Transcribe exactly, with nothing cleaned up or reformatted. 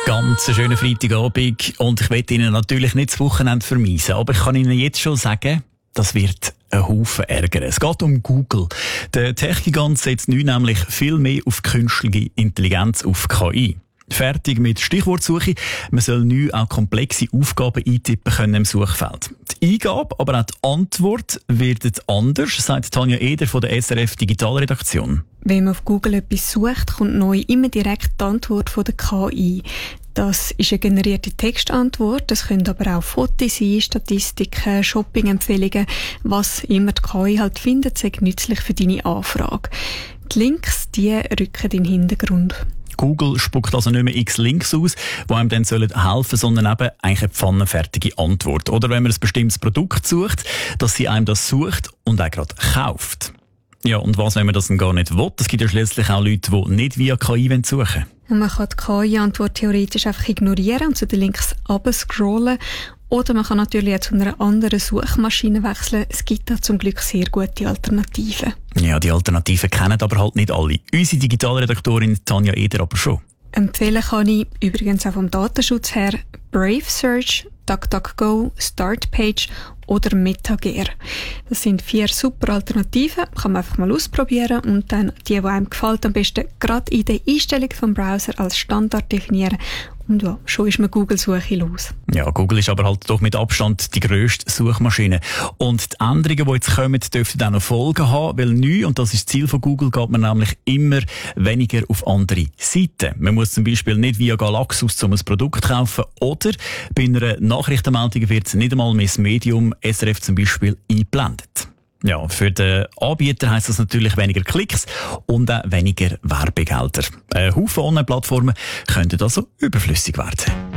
Ganz einen schönen Freitagabend und ich will Ihnen natürlich nicht das Wochenende vermiesen, aber ich kann Ihnen jetzt schon sagen, das wird einen Haufen ärgern. Es geht um Google. Der Tech-Gigant setzt nun nämlich viel mehr auf künstliche Intelligenz, auf K I. Fertig mit Stichwortsuche. Man soll nun auch komplexe Aufgaben eintippen können im Suchfeld. Die Eingabe, aber auch die Antwort werden anders, sagt Tanja Eder von der S R F Digitalredaktion. Wenn man auf Google etwas sucht, kommt neu immer direkt die Antwort von der K I. Das ist eine generierte Textantwort. Das können aber auch Fotos sein, Statistiken, Shopping-Empfehlungen. Was immer die K I halt findet, sei nützlich für deine Anfrage. Die Links, die rücken in den Hintergrund. Google spuckt also nicht mehr x Links aus, die einem dann helfen sollen, sondern eben eigentlich eine pfannenfertige Antwort. Oder wenn man ein bestimmtes Produkt sucht, dass sie einem das sucht und auch gerade kauft. Ja, und was, wenn man das dann gar nicht will? Es gibt ja schließlich auch Leute, die nicht via K I suchen wollen. Man kann die K I-Antwort theoretisch einfach ignorieren und zu den Links runterscrollen. Oder man kann natürlich auch zu einer anderen Suchmaschine wechseln. Es gibt da zum Glück sehr gute Alternativen. Ja, die Alternativen kennen aber halt nicht alle. Unsere Digitalredaktorin Tanja Eder aber schon. Empfehlen kann ich übrigens auch vom Datenschutz her Brave Search, DuckDuckGo, Startpage oder MetaGear. Das sind vier super Alternativen, kann man einfach mal ausprobieren und dann die, die einem gefällt, am besten gerade in der Einstellung vom Browser als Standard definieren. Und ja, schon ist man Google-Suche los. Ja, Google ist aber halt doch mit Abstand die grösste Suchmaschine. Und die Änderungen, die jetzt kommen, dürften auch noch Folgen haben, weil neu, und das ist das Ziel von Google, geht man nämlich immer weniger auf andere Seiten. Man muss zum Beispiel nicht via Galaxus um ein Produkt kaufen oder bei einer Nachrichtenmeldung wird nicht einmal mehr das Medium S R F zum Beispiel eingeblendet. Ja, für den Anbieter heisst das natürlich weniger Klicks und auch weniger Werbegelder. Ein Haufen Online-Plattformen könnten also überflüssig werden.